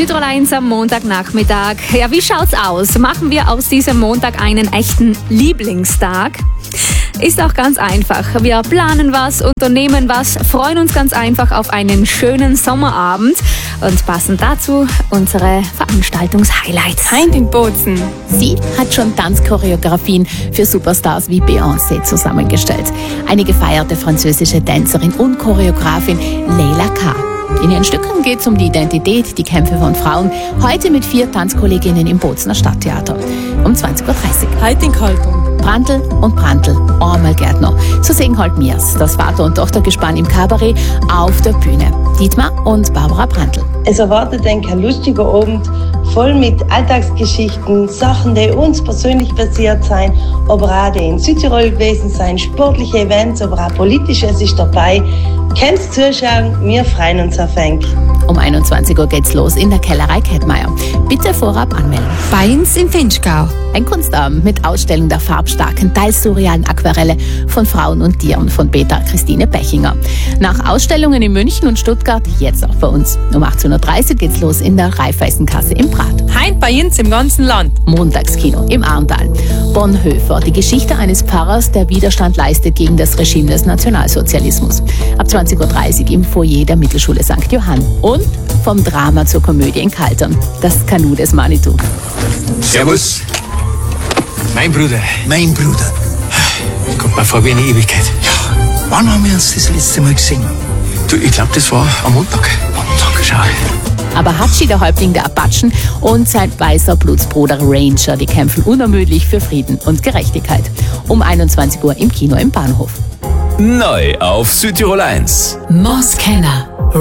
Südtirol 1 am Montagnachmittag. Ja, wie schaut's aus? Machen wir aus diesem Montag einen echten Lieblingstag? Ist auch ganz einfach. Wir planen was, unternehmen was, freuen uns ganz einfach auf einen schönen Sommerabend und passen dazu unsere Veranstaltungshighlights. Heint in Bozen. Sie hat schon Tanzchoreografien für Superstars wie Beyoncé zusammengestellt. Eine gefeierte französische Tänzerin und Choreografin Leila K. In ihren Stücken geht es um die Identität, die Kämpfe von Frauen. Heute mit 4 Tanzkolleginnen im Bozener Stadttheater. Um 20.30 Uhr. Heint in Kaltung. Brandl und Brandl, einmal Gärtner. So singen halt mir's, das Vater- und Tochtergespann im Kabarett auf der Bühne. Dietmar und Barbara Brandl. Es erwartet ein lustiger Abend, voll mit Alltagsgeschichten, Sachen, die uns persönlich passiert sein, aber auch die in Südtirol gewesen sein, sportliche Events, aber auch politisches ist dabei. Könnt's zuschauen, wir freuen uns auf euch. Um 21 Uhr geht's los in der Kellerei Kettmeier. Bitte vorab anmelden. Bei uns im Finchgau. Ein Kunstabend mit Ausstellung der farbstarken, teils surrealen Aquarelle von Frauen und Tieren von Petra Christine Bechinger. Nach Ausstellungen in München und Stuttgart jetzt auch bei uns. Um 18.30 Uhr geht's los in der Raiffeisenkasse im Prat. Heint bei uns im ganzen Land. Montagskino im Arntal. Bonhoeffer, die Geschichte eines Pfarrers, der Widerstand leistet gegen das Regime des Nationalsozialismus. Ab 20.30 Uhr im Foyer der Mittelschule St. Johann. Und vom Drama zur Komödie in Kaltern. Das Kanu des Manitou. Servus. Mein Bruder. Mein Bruder. Kommt mir vor wie eine Ewigkeit. Ja, wann haben wir uns das letzte Mal gesehen? Du, ich glaube, das war am Montag. Schau. Aber Hatschi, der Häuptling der Apachen, und sein weißer Blutsbruder Ranger, die kämpfen unermüdlich für Frieden und Gerechtigkeit. Um 21 Uhr im Kino im Bahnhof. Neu auf Südtirol 1. Moskenner.